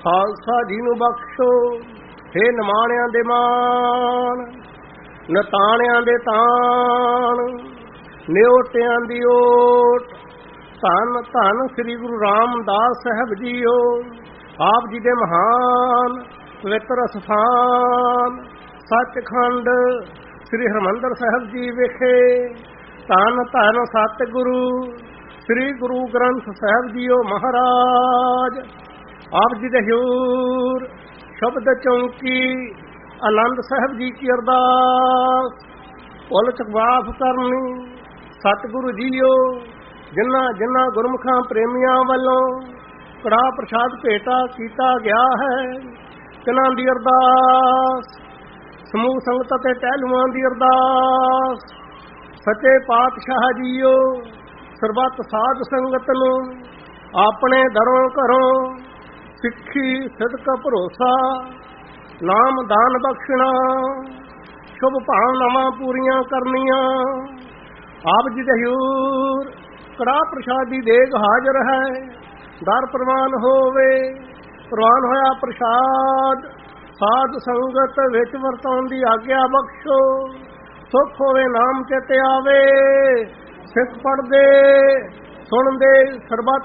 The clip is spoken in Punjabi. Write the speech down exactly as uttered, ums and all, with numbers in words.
ਖਾਲਸਾ ਜੀ ਨੂੰ ਬਖਸ਼ੋ। ਹੇ ਨਿਮਾਣਿਆਂ ਦੇ ਮਾਣ, ਨਤਾਣਿਆਂ ਦੇ ਤਾਣ, ਨਿਓਟਿਆਂ ਦੀ ਓਟ। ਧੰਨ ਧੰਨ ਸ੍ਰੀ ਗੁਰੂ ਰਾਮਦਾਸ ਸਾਹਿਬ ਜੀਓ। ਆਪ ਜੀ ਦੇ ਮਹਾਨ ਪਵਿੱਤਰ ਅਸਥਾਨ ਸੱਚਖੰਡ ਸ੍ਰੀ ਹਰਿਮੰਦਰ ਸਾਹਿਬ ਜੀ ਵਿਖੇ ਧੰਨ ਧੰਨ ਸਤਿਗੁਰੂ ਸ੍ਰੀ ਗੁਰੂ ਗ੍ਰੰਥ ਸਾਹਿਬ ਜੀਓ ਮਹਾਰਾਜ ਆਪ ਜੀ ਦੇ ਹਜ਼ੂਰ ਸ਼ਬਦ ਚੌਂਕੀ ਆਨੰਦ ਸਾਹਿਬ ਜੀ ਕੀ ਅਰਦਾਸ ਭੁੱਲ ਚੁੱਕ ਮਾਫ਼ ਕਰਨੀ। ਸਤਿਗੁਰੂ ਜੀਓ, ਜਿਨ੍ਹਾਂ ਜਿਨ੍ਹਾਂ ਗੁਰਮੁਖਾਂ ਪ੍ਰੇਮੀਆਂ ਵੱਲੋਂ ਕੜਾਹ ਪ੍ਰਸ਼ਾਦ ਭੇਟਾ ਕੀਤਾ ਗਿਆ ਹੈ, ਤਿਨਾਂ ਦੀ ਅਰਦਾਸ, ਸਮੂਹ ਸੰਗਤ ਅਤੇ ਟਹਿਲੂਆਂ ਦੀ ਅਰਦਾਸ, ਸੱਚੇ ਪਾਤਸ਼ਾਹ ਜੀਓ ਸਰਬੱਤ ਸਾਧ ਸੰਗਤ ਨੂੰ ਆਪਣੇ ਦਰੋਂ ਘਰੋਂ ਸਿੱਖੀ ਸਿਦਕ ਭਰੋਸਾ ਨਾਮ ਦਾਨ ਬਖਸ਼ਣਾ, ਸ਼ੁਭ ਭਾਵਨਾਵਾਂ ਪੂਰੀਆਂ ਕਰਨੀਆਂ। ਆਪ ਜੀ ਦੇ ਹਜ਼ੂਰ ਕੜਾਹ ਪ੍ਰਸ਼ਾਦ ਦੀ ਦੇਗ ਹਾਜ਼ਰ ਹੈ, ਦਰ ਪ੍ਰਵਾਨ ਹੋਵੇ। ਪ੍ਰਵਾਨ ਹੋਇਆ ਪ੍ਰਸ਼ਾਦ ਸਾਧ ਸੰਗਤ ਵਿੱਚ ਵਰਤਾਉਣ ਦੀ ਆਗਿਆ ਬਖਸ਼ੋ। ਸੁਖ ਹੋਵੇ ਨਾਮ ਚਿਤ ਆਵੇ, ਸਿੱਖ ਪੜ੍ਹਦੇ ਸੁਣਦੇ ਸਰਬੱਤ